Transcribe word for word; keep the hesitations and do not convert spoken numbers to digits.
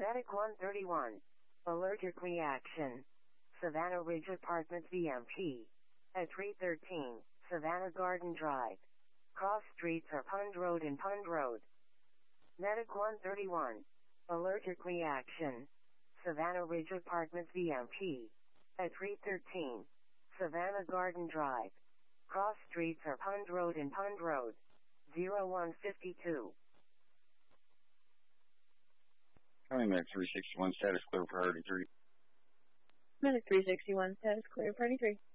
Medic one thirty-one. Allergic reaction. Savannah Ridge Apartments V M P. At three thirteen, Savannah Garden Drive. Cross streets are Pond Road and Pond Road. Medic one thirty-one. Allergic reaction. Savannah Ridge Apartments V M P. At three thirteen, Savannah Garden Drive. Cross streets are Pond Road and Pond Road. zero one fifty-two. Coming back three sixty-one, status clear for thirty-three. Medic three sixty-one, status clear for thirty-three.